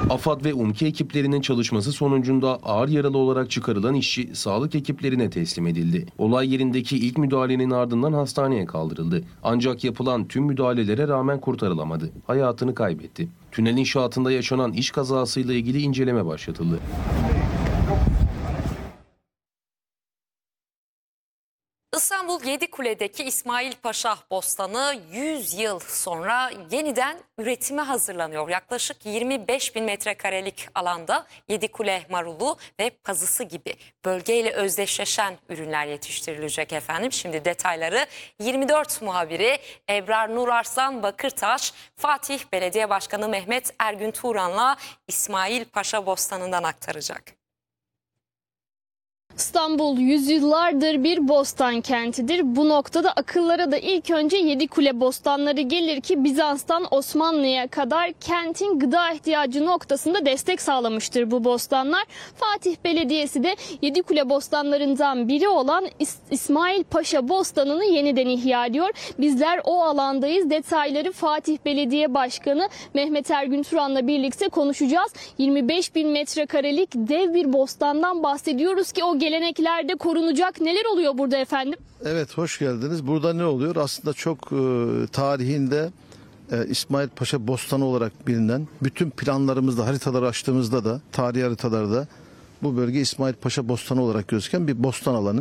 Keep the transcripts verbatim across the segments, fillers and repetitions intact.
AFAD ve UMKE ekiplerinin çalışması sonucunda ağır yaralı olarak çıkarılan işçi sağlık ekiplerine teslim edildi. Olay yerindeki ilk müdahalenin ardından hastaneye kaldırıldı. Ancak yapılan tüm müdahalelere rağmen kurtarılamadı. Hayatını kaybetti. Tünel inşaatında yaşanan iş kazasıyla ilgili inceleme başlatıldı. İstanbul Yedikule'deki İsmail Paşa Bostanı yüz yıl sonra yeniden üretime hazırlanıyor. Yaklaşık yirmi beş bin metrekarelik alanda Yedikule marulu ve pazısı gibi bölgeyle özdeşleşen ürünler yetiştirilecek efendim. Şimdi detayları yirmi dört muhabiri Ebrar Nurarslan Bakırtaş, Fatih Belediye Başkanı Mehmet Ergün Turan'la İsmail Paşa Bostanı'ndan aktaracak. İstanbul yüzyıllardır bir bostan kentidir. Bu noktada akıllara da ilk önce Yedikule bostanları gelir ki Bizans'tan Osmanlı'ya kadar kentin gıda ihtiyacı noktasında destek sağlamıştır bu bostanlar. Fatih Belediyesi de Yedikule bostanlarından biri olan İs- İsmail Paşa Bostanı'nı yeniden ihya ediyor. Bizler o alandayız. Detayları Fatih Belediye Başkanı Mehmet Ergün Turan'la birlikte konuşacağız. yirmi beş bin metrekarelik dev bir bostandan bahsediyoruz ki o geleneklerde korunacak. Neler oluyor burada efendim? Evet, hoş geldiniz. Burada ne oluyor? Aslında çok e, tarihinde e, İsmail Paşa Bostanı olarak bilinen, bütün planlarımızda, haritaları açtığımızda da, tarihi haritalarda bu bölge İsmail Paşa Bostanı olarak gözüken bir bostan alanı.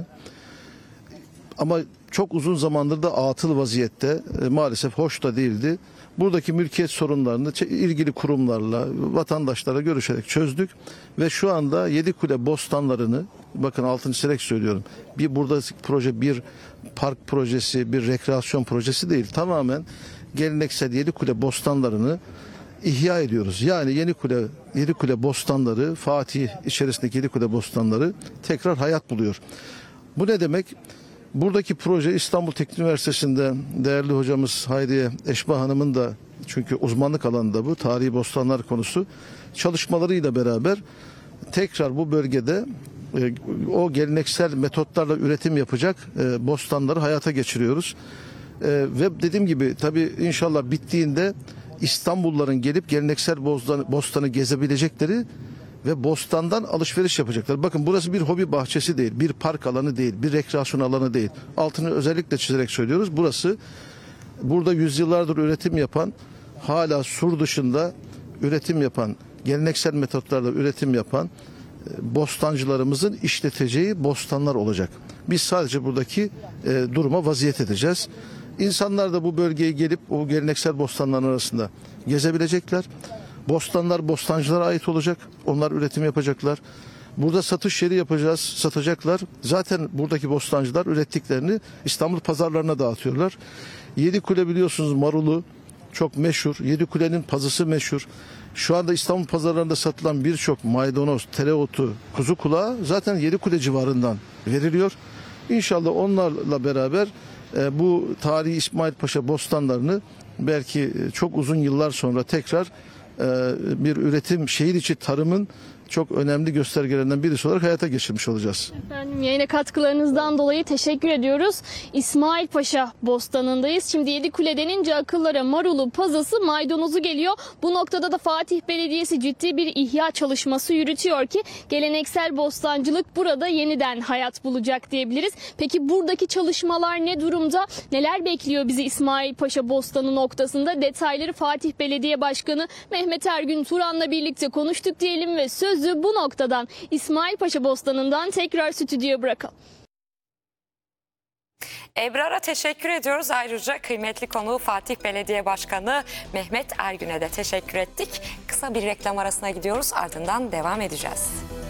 Ama çok uzun zamandır da atıl vaziyette, e, maalesef hoş da değildi. Buradaki mülkiyet sorunlarını ilgili kurumlarla, vatandaşlarla görüşerek çözdük ve şu anda Yedikule bostanlarını, bakın altını çizerek söylüyorum, bir burada proje bir park projesi, bir rekreasyon projesi değil, tamamen geleneksel Yedikule bostanlarını ihya ediyoruz. Yani Yedikule, Yedikule bostanları, Fatih içerisindeki Yedikule bostanları tekrar hayat buluyor. Bu ne demek? Buradaki proje İstanbul Teknik Üniversitesi'nde değerli hocamız Hayriye Eşbah Hanım'ın da, çünkü uzmanlık alanında bu tarihi bostanlar konusu, çalışmalarıyla beraber tekrar bu bölgede e, o geleneksel metotlarla üretim yapacak e, bostanları hayata geçiriyoruz. E, ve dediğim gibi tabii inşallah bittiğinde İstanbulluların gelip geleneksel bostanı, bostanı gezebilecekleri ve bostandan alışveriş yapacaklar. Bakın, burası bir hobi bahçesi değil, bir park alanı değil, bir rekreasyon alanı değil. Altını özellikle çizerek söylüyoruz. Burası, burada yüzyıllardır üretim yapan, hala sur dışında üretim yapan, geleneksel metotlarla üretim yapan e, bostancılarımızın işleteceği bostanlar olacak. Biz sadece buradaki e, duruma vaziyet edeceğiz. İnsanlar da bu bölgeye gelip o geleneksel bostanların arasında gezebilecekler. Bostanlar bostancılara ait olacak. Onlar üretim yapacaklar. Burada satış yeri yapacağız, satacaklar. Zaten buradaki bostancılar ürettiklerini İstanbul pazarlarına dağıtıyorlar. Yedikule biliyorsunuz marulu çok meşhur. Yedikule'nin pazısı meşhur. Şu anda İstanbul pazarlarında satılan birçok maydanoz, tereotu, kuzu kulağı zaten Yedikule civarından veriliyor. İnşallah onlarla beraber e, bu tarihi İsmail Paşa bostanlarını belki çok uzun yıllar sonra tekrar bir üretim, şehir içi tarımın çok önemli göstergelerinden birisi olarak hayata geçirmiş olacağız. Efendim, yayına katkılarınızdan dolayı teşekkür ediyoruz. İsmail Paşa Bostanı'ndayız. Şimdi Yedikule denince akıllara marulu, pazısı, maydanozu geliyor. Bu noktada da Fatih Belediyesi ciddi bir ihya çalışması yürütüyor ki geleneksel bostancılık burada yeniden hayat bulacak diyebiliriz. Peki buradaki çalışmalar ne durumda? Neler bekliyor bizi İsmail Paşa Bostanı noktasında? Detayları Fatih Belediye Başkanı Mehmet Ergün Turan'la birlikte konuştuk diyelim ve söz bu noktadan İsmail Paşa Bostanı'ndan tekrar stüdyoya bırakalım. Ebrar'a teşekkür ediyoruz. Ayrıca kıymetli konuğu Fatih Belediye Başkanı Mehmet Ergün'e de teşekkür ettik. Kısa bir reklam arasına gidiyoruz, ardından devam edeceğiz.